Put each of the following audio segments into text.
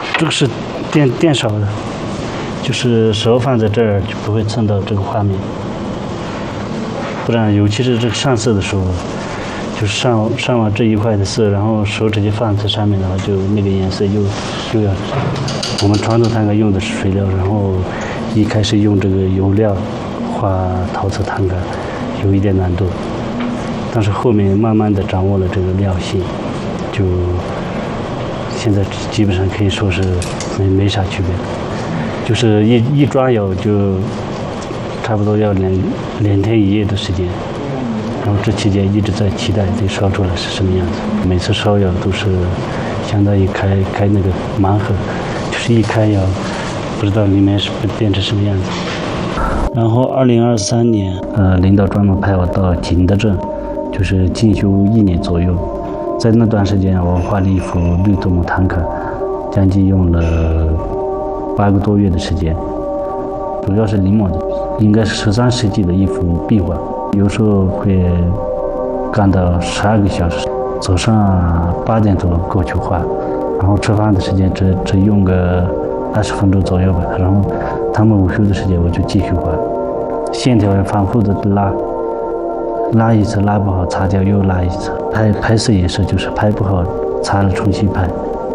这个是电烧的，就是手放在这儿就不会蹭到这个画面，不然尤其是这个上色的时候，就是上完这一块的色，然后手直接放在上面的话，就那个颜色又要。我们传统坦克用的是水料，然后一开始用这个油料画陶瓷坦克有一点难度，但是后面慢慢的掌握了这个料性，就现在基本上可以说是没啥区别，就是一抓窑就差不多要两天一夜的时间，然后这期间一直在期待这烧出来是什么样子。每次烧窑都是相当于开那个盲盒，就是一开窑不知道里面是变成什么样子。然后2023年，领导专门派我到景德镇，就是进修1年左右。在那段时间，我画了一幅绿土木坦克，将近用了8个多月的时间，主要是临摹的，应该是13世纪的一幅壁画。有时候会干到12个小时，早上8点多过去画，然后吃饭的时间只用个20分钟左右吧，然后他们午休的时间我就继续画，线条要反复的拉一次，拉不好擦掉又拉一次，拍摄也是，就是拍不好擦了重新拍，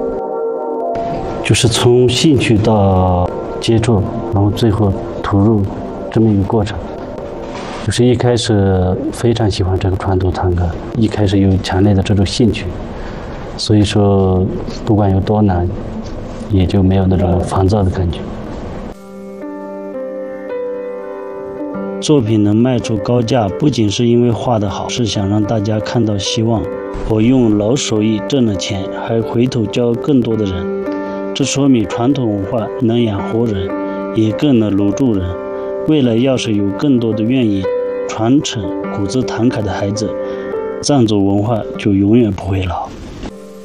就是从兴趣到接触，然后最后投入这么一个过程。就是一开始非常喜欢这个传统坦克，一开始有强烈的这种兴趣，所以说不管有多难，也就没有那种烦躁的感觉。作品能卖出高价，不仅是因为画得好，是想让大家看到希望。我用老手艺挣了钱，还回头教更多的人，这说明传统文化能养活人，也更能留住人。未来要是有更多的愿意传承古字坦克的孩子，藏族文化就永远不会老。